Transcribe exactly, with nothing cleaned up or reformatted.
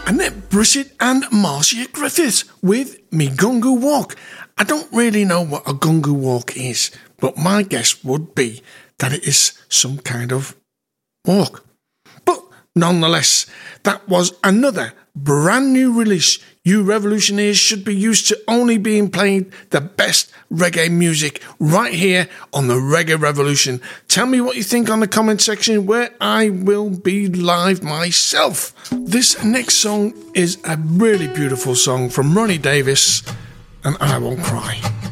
Annette Brissett and Marcia Griffiths with Me Gungu Walk. I don't really know what a gungu walk is, but my guess would be that it is some kind of walk. But nonetheless, that was another brand new release. You revolutionaries should be used to only being playing the best reggae music right here on the Reggae Revolution. Tell me what you think on the comment section, where I will be live myself. This next song is a really beautiful song from Ronnie Davis, and I Won't Cry.